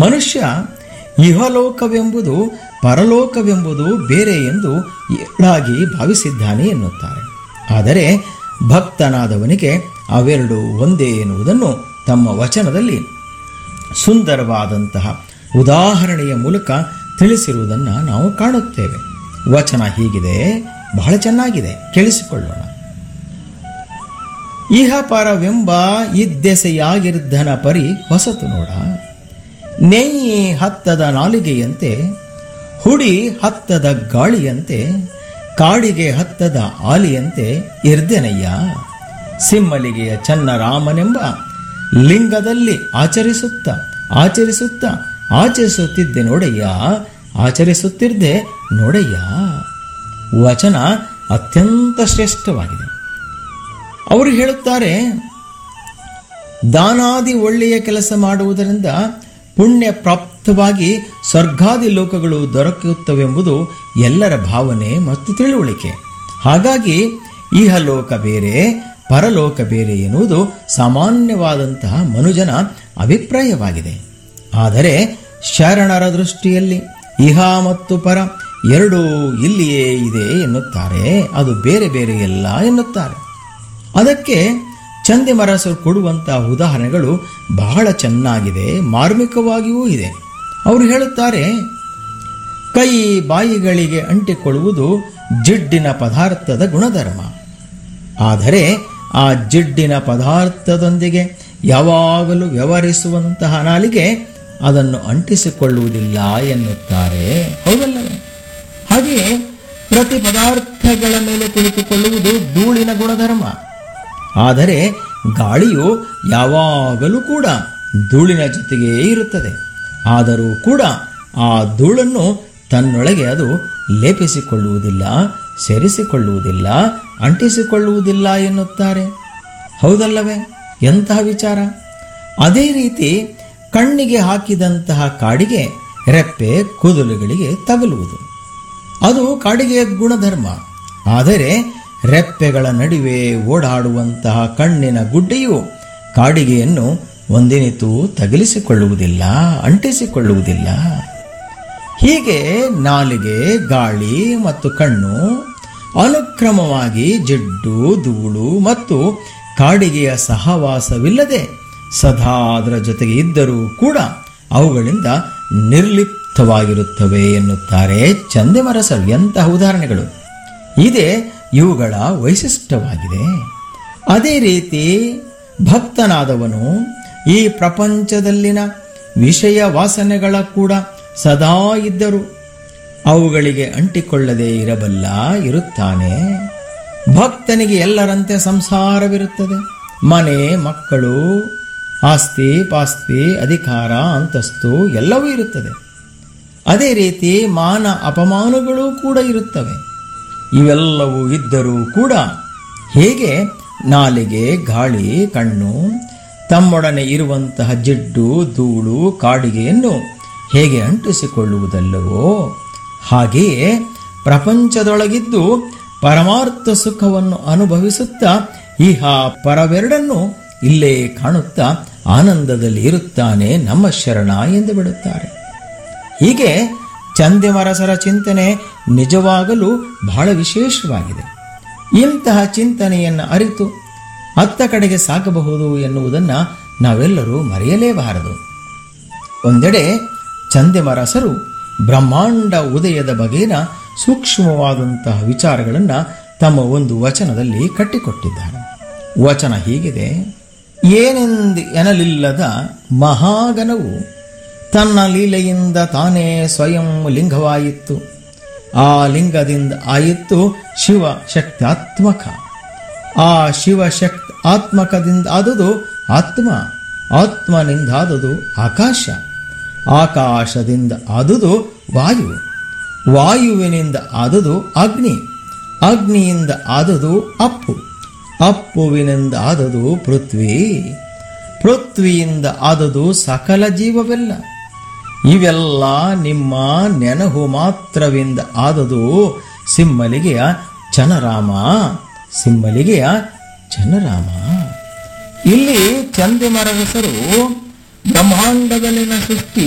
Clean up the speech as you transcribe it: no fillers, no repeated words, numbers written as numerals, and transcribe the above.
ಮನುಷ್ಯ ಇಹಲೋಕವೆಂಬುದು ಪರಲೋಕವೆಂಬುದು ಬೇರೆ ಎಂದು ಎರಡಾಗಿ ಭಾವಿಸಿದ್ದಾನೆ ಎನ್ನುತ್ತಾರೆ. ಆದರೆ ಭಕ್ತನಾದವನಿಗೆ ಅವೆರಡು ಒಂದೇ ಎನ್ನುವುದನ್ನು ತಮ್ಮ ವಚನದಲ್ಲಿ ಸುಂದರವಾದಂತಹ ಉದಾಹರಣೆಯ ಮೂಲಕ ತಿಳಿಸಿರುವುದನ್ನು ನಾವು ಕಾಣುತ್ತೇವೆ. ವಚನ ಹೀಗಿದೆ, ಬಹಳ ಚೆನ್ನಾಗಿದೆ, ಕೇಳಿಸಿಕೊಳ್ಳೋಣ. ಇಹ ಪರವೆಂಬ ಇದ್ದೆಸೆಯಾಗಿರ್ಧನ ಪರಿ ಹೊಸತು ನೋಡ, ನೆಯ್ಯಿ ಹತ್ತದ ನಾಲಿಗೆಯಂತೆ, ಹುಡಿ ಹತ್ತದ ಗಾಳಿಯಂತೆ, ಕಾಡಿಗೆ ಹತ್ತದ ಆಲಿಯಂತೆ ಇರ್ದೆನಯ್ಯ. ಸಿಮ್ಮಲಿಗೆಯ ಚನ್ನರಾಮನೆಂಬ ಲಿಂಗದಲ್ಲಿ ಆಚರಿಸುತ್ತಿದ್ದೆ ನೋಡಯ್ಯ, ಆಚರಿಸುತ್ತಿದ್ದೆ ನೋಡಯ್ಯ. ವಚನ ಅತ್ಯಂತ ಶ್ರೇಷ್ಠವಾಗಿದೆ. ಅವರು ಹೇಳುತ್ತಾರೆ, ದಾನಾದಿ ಒಳ್ಳೆಯ ಕೆಲಸ ಮಾಡುವುದರಿಂದ ಪುಣ್ಯ ಪ್ರಾಪ್ತವಾಗಿ ಸ್ವರ್ಗಾದಿ ಲೋಕಗಳು ದೊರಕುತ್ತವೆಂಬುದು ಎಲ್ಲರ ಭಾವನೆ ಮತ್ತು ತಿಳುವಳಿಕೆ. ಹಾಗಾಗಿ ಇಹಲೋಕ ಬೇರೆ ಪರಲೋಕ ಬೇರೆ ಎನ್ನುವುದು ಸಾಮಾನ್ಯವಾದಂತಹ ಮನುಜನ ಅಭಿಪ್ರಾಯವಾಗಿದೆ. ಆದರೆ ಶರಣರ ದೃಷ್ಟಿಯಲ್ಲಿ ಇಹ ಮತ್ತು ಪರ ಎರಡೂ ಇಲ್ಲಿಯೇ ಇದೆ ಎನ್ನುತ್ತಾರೆ. ಅದು ಬೇರೆ ಬೇರೆ ಎಲ್ಲ ಎನ್ನುತ್ತಾರೆ. ಅದಕ್ಕೆ ಚಂದಿಮರಸರು ಕೊಡುವಂತಹ ಉದಾಹರಣೆಗಳು ಬಹಳ ಚೆನ್ನಾಗಿದೆ, ಮಾರ್ಮಿಕವಾಗಿಯೂ ಇದೆ. ಅವರು ಹೇಳುತ್ತಾರೆ, ಕೈ ಬಾಯಿಗಳಿಗೆ ಅಂಟಿಕೊಳ್ಳುವುದು ಜಿಡ್ಡಿನ ಪದಾರ್ಥದ ಗುಣಧರ್ಮ. ಆದರೆ ಆ ಜಿಡ್ಡಿನ ಪದಾರ್ಥದೊಂದಿಗೆ ಯಾವಾಗಲೂ ವ್ಯವಹರಿಸುವಂತಹ ನಾಲಿಗೆ ಅದನ್ನು ಅಂಟಿಸಿಕೊಳ್ಳುವುದಿಲ್ಲ ಎನ್ನುತ್ತಾರೆ. ಹೌದಲ್ಲವೇ? ಹಾಗೆಯೇ ಪ್ರತಿ ಪದಾರ್ಥಗಳ ಮೇಲೆ ಕುಳಿತುಕೊಳ್ಳುವುದು ಧೂಳಿನ ಗುಣಧರ್ಮ. ಆದರೆ ಗಾಳಿಯು ಯಾವಾಗಲೂ ಕೂಡ ಧೂಳಿನ ಜೊತೆಗೇ ಇರುತ್ತದೆ. ಆದರೂ ಕೂಡ ಆ ಧೂಳನ್ನು ತನ್ನೊಳಗೆ ಅದು ಲೇಪಿಸಿಕೊಳ್ಳುವುದಿಲ್ಲ, ಸೇರಿಸಿಕೊಳ್ಳುವುದಿಲ್ಲ, ಅಂಟಿಸಿಕೊಳ್ಳುವುದಿಲ್ಲ ಎನ್ನುತ್ತಾರೆ. ಹೌದಲ್ಲವೇ? ಎಂತಹ ವಿಚಾರ! ಅದೇ ರೀತಿ ಕಣ್ಣಿಗೆ ಹಾಕಿದಂತಹ ಕಾಡಿಗೆ ರೆಪ್ಪೆ ಕೂದಲುಗಳಿಗೆ ತಗಲುವುದು, ಅದು ಕಾಡಿಗೆಯ ಗುಣಧರ್ಮ. ಆದರೆ ರೆಪ್ಪೆಗಳ ನಡುವೆ ಓಡಾಡುವಂತಹ ಕಣ್ಣಿನ ಗುಡ್ಡೆಯು ಕಾಡಿಗೆಯನ್ನು ಒಂದಿನಿತೂ ತಗಲಿಸಿಕೊಳ್ಳುವುದಿಲ್ಲ, ಅಂಟಿಸಿಕೊಳ್ಳುವುದಿಲ್ಲ. ಹೀಗೆ ನಾಲಿಗೆ, ಗಾಳಿ ಮತ್ತು ಕಣ್ಣು ಅನುಕ್ರಮವಾಗಿ ಜಿಡ್ಡು, ಧೂಳು ಮತ್ತು ಕಾಡಿಗೆಯ ಸಹವಾಸವಿಲ್ಲದೆ ಸದಾ ಅದರ ಜೊತೆಗೆ ಇದ್ದರೂ ಕೂಡ ಅವುಗಳಿಂದ ನಿರ್ಲಿಪ್ತವಾಗಿರುತ್ತವೆ ಎನ್ನುತ್ತಾರೆ ಚಂದಿಮರಸರು. ಎಂತಹ ಉದಾಹರಣೆಗಳು! ಇದೇ ಇವುಗಳ ವೈಶಿಷ್ಟ್ಯವಾಗಿದೆ. ಅದೇ ರೀತಿ ಭಕ್ತನಾದವನು ಈ ಪ್ರಪಂಚದಲ್ಲಿನ ವಿಷಯ ವಾಸನೆಗಳ ಕೂಡ ಸದಾ ಇದ್ದರೂ ಅವುಗಳಿಗೆ ಅಂಟಿಕೊಳ್ಳದೆ ಇರುತ್ತಾನೆ. ಭಕ್ತನಿಗೆ ಎಲ್ಲರಂತೆ ಸಂಸಾರವಿರುತ್ತದೆ. ಮನೆ, ಮಕ್ಕಳು, ಆಸ್ತಿ ಪಾಸ್ತಿ, ಅಧಿಕಾರ, ಅಂತಸ್ತು ಎಲ್ಲವೂ ಇರುತ್ತದೆ. ಅದೇ ರೀತಿ ಮಾನ ಅಪಮಾನಗಳು ಕೂಡ ಇರುತ್ತವೆ. ಇವೆಲ್ಲವೂ ಇದ್ದರೂ ಕೂಡ ಹೇಗೆ ನಾಲಿಗೆ, ಗಾಳಿ, ಕಣ್ಣು ತಮ್ಮೊಡನೆ ಇರುವಂತಹ ಜಿಡ್ಡು, ಧೂಳು, ಕಾಡಿಗೆಯನ್ನು ಹೇಗೆ ಅಂಟಿಸಿಕೊಳ್ಳುವುದಲ್ಲವೋ ಹಾಗೆಯೇ ಪ್ರಪಂಚದೊಳಗಿದ್ದು ಪರಮಾರ್ಥ ಸುಖವನ್ನು ಅನುಭವಿಸುತ್ತಾ ಇಹ ಪರವೆರಡನ್ನು ಇಲ್ಲೇ ಕಾಣುತ್ತಾ ಆನಂದದಲ್ಲಿ ಇರುತ್ತಾನೆ ನಮ್ಮ ಶರಣ ಎಂದು ಬಿಡುತ್ತಾರೆ. ಹೀಗೆ ಚಂದಿಮರಸರ ಚಿಂತನೆ ನಿಜವಾಗಲೂ ಬಹಳ ವಿಶೇಷವಾಗಿದೆ. ಇಂತಹ ಚಿಂತನೆಯನ್ನು ಅರಿತು ಅತ್ತ ಕಡೆಗೆ ಸಾಗಬಹುದು ಎನ್ನುವುದನ್ನು ನಾವೆಲ್ಲರೂ ಮರೆಯಲೇಬಾರದು. ಒಂದೆಡೆ ಚಂದಿಮರಸರು ಬ್ರಹ್ಮಾಂಡ ಉದಯದ ಬಗೆಗಿನ ಸೂಕ್ಷ್ಮವಾದಂತಹ ವಿಚಾರಗಳನ್ನು ತಮ್ಮ ಒಂದು ವಚನದಲ್ಲಿ ಕಟ್ಟಿಕೊಟ್ಟಿದ್ದಾರೆ. ವಚನ ಹೀಗಿದೆ: ಏನೆಂದು ಎನ್ನಲಿಲ್ಲದ ಮಹಾಗಣವು ತನ್ನ ಲೀಲೆಯಿಂದ ತಾನೇ ಸ್ವಯಂ ಲಿಂಗವಾಯಿತು. ಆ ಲಿಂಗದಿಂದ ಆಯಿತು ಶಿವ ಶಕ್ತಾತ್ಮಕ. ಆ ಶಿವಶಕ್ತಿ ಆತ್ಮಕದಿಂದ ಆದುದು ಆತ್ಮ, ಆತ್ಮನಿಂದಾದುದು ಆಕಾಶ, ಆಕಾಶದಿಂದ ಆದುದು ವಾಯು, ವಾಯುವಿನಿಂದ ಆದುದು ಅಗ್ನಿ, ಅಗ್ನಿಯಿಂದ ಆದುದು ಅಪ್ಪು, ಅಪ್ಪುವಿನಿಂದ ಆದುದು ಪೃಥ್ವಿ, ಪೃಥ್ವಿಯಿಂದ ಆದುದು ಸಕಲ ಜೀವವೆಲ್ಲ. ಇವೆಲ್ಲ ನಿಮ್ಮ ನೆನಹು ಮಾತ್ರವಿಂದ ಆದುದು ಸಿಮ್ಮಲಿಗೆಯ ಚನರಾಮ, ಸಿಮ್ಮಲಿಗೆಯ ಚನರಾಮ. ಇಲ್ಲಿ ಚಂದಿಮರಸರು ಬ್ರಹ್ಮಾಂಡದಲ್ಲಿನ ಸೃಷ್ಟಿ